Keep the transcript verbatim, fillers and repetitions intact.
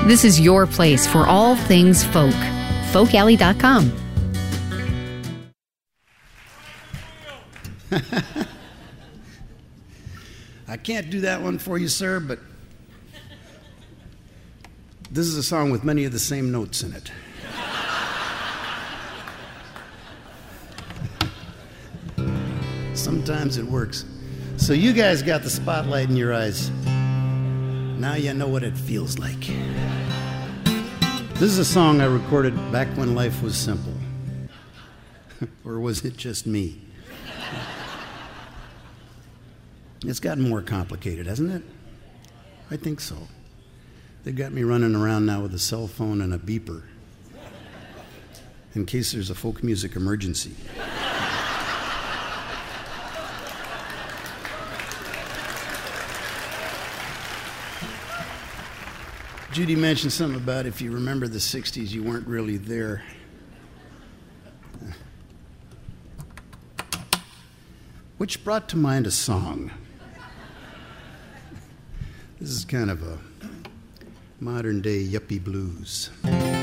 This is your place for all things folk. folk alley dot com. I can't do that one for you, sir, but this is a song with many of the same notes in it. Sometimes it works. So you guys got the spotlight in your eyes. Now you know what it feels like. This is a song I recorded back when life was simple. Or was it just me? It's gotten more complicated, hasn't it? I think so. They've got me running around now with a cell phone and a beeper in case there's a folk music emergency. Judy mentioned something about if you remember the sixties, you weren't really there. Which brought to mind a song. This is kind of a modern day yuppie blues.